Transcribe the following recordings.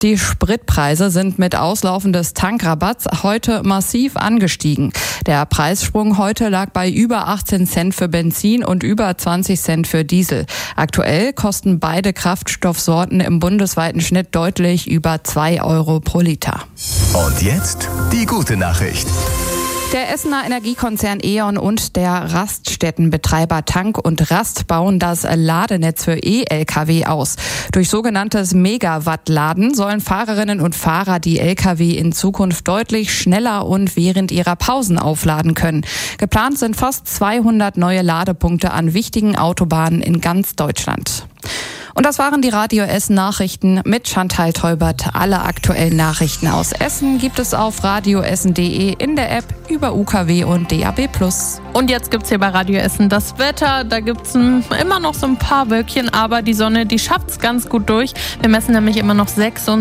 Die Spritpreise sind mit Auslaufen des Tankrabatts heute massiv angestiegen. Der Preissprung heute lag bei über 18 Cent für Benzin und über 20 Cent für Diesel. Aktuell kosten beide Kraftstoffsorten im bundesweiten Schnitt deutlich über 2 Euro pro Liter. Und jetzt die gute Nachricht. Der Essener Energiekonzern E.ON und der Raststättenbetreiber Tank und Rast bauen das Ladenetz für E-Lkw aus. Durch sogenanntes Megawatt-Laden sollen Fahrerinnen und Fahrer die Lkw in Zukunft deutlich schneller und während ihrer Pausen aufladen können. Geplant sind fast 200 neue Ladepunkte an wichtigen Autobahnen in ganz Deutschland. Und das waren die Radio Essen Nachrichten mit Chantal Teubert. Alle aktuellen Nachrichten aus Essen gibt es auf radioessen.de, in der App, über UKW und DAB+. Und jetzt gibt's hier bei Radio Essen das Wetter. Da gibt's immer noch so ein paar Wölkchen, aber die Sonne, die schafft's ganz gut durch. Wir messen nämlich immer noch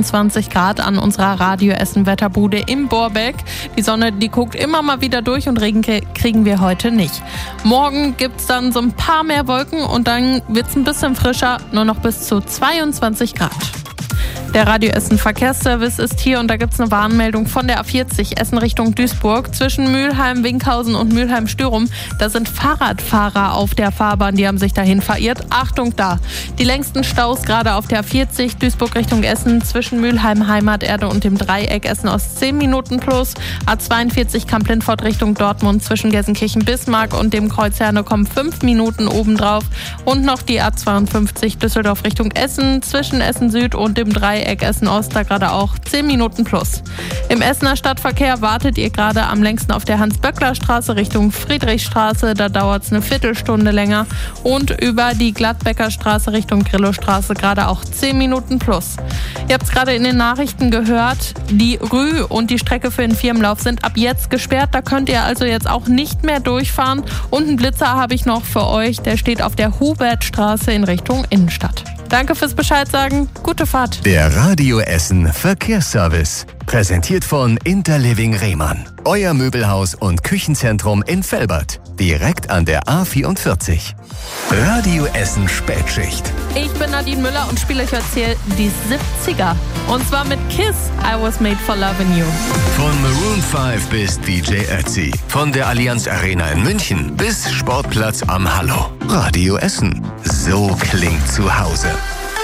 26 Grad an unserer Radio Essen Wetterbude im Borbeck. Die Sonne, die guckt immer mal wieder durch und Regen kriegen wir heute nicht. Morgen gibt's dann so ein paar mehr Wolken und dann wird's ein bisschen frischer, nur noch bis zu 22 Grad. Der Radio Essen Verkehrsservice ist hier und da gibt es eine Warnmeldung von der A40 Essen Richtung Duisburg. Zwischen Mülheim, Winkhausen und Mülheim-Stürum, da sind Fahrradfahrer auf der Fahrbahn, die haben sich dahin verirrt. Achtung da! Die längsten Staus gerade auf der A40 Duisburg Richtung Essen zwischen Mülheim, Heimaterde und dem Dreieck Essen Ost 10 Minuten plus. A42 Kamp-Lindfort Richtung Dortmund zwischen Gelsenkirchen-Bismarck und dem Kreuz Herne kommen 5 Minuten obendrauf. Und noch die A52 Düsseldorf Richtung Essen zwischen Essen Süd und dem Dreieck Essen Ost, da gerade auch 10 Minuten plus. Im Essener Stadtverkehr wartet ihr gerade am längsten auf der Hans-Böckler-Straße Richtung Friedrichstraße, da dauert es eine Viertelstunde länger. Und über die Gladbecker Straße Richtung Grillowstraße gerade auch 10 Minuten plus. Ihr habt es gerade in den Nachrichten gehört, die Rü und die Strecke für den Firmenlauf sind ab jetzt gesperrt, da könnt ihr also jetzt auch nicht mehr durchfahren. Und einen Blitzer habe ich noch für euch, der steht auf der Hubertstraße in Richtung Innenstadt. Danke fürs Bescheid sagen. Gute Fahrt. Der Radio Essen Verkehrsservice. Präsentiert von Interliving Rehmann. Euer Möbelhaus und Küchenzentrum in Velbert. Direkt an der A44. Radio Essen Spätschicht. Ich bin Nadine Müller und spiele euch jetzt hier die 70er. Und zwar mit Kiss, I Was Made for Loving You. Von Maroon 5 bis DJ Ötzi. Von der Allianz Arena in München bis Sportplatz am Hallo. Radio Essen. So klingt zu Hause.